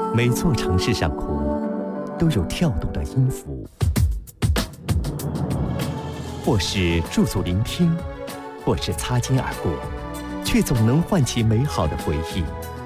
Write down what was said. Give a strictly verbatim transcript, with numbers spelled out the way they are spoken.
每座城市上空都有跳动的音符，或是驻足聆听，或是擦肩而过，却总能唤起美好的回忆。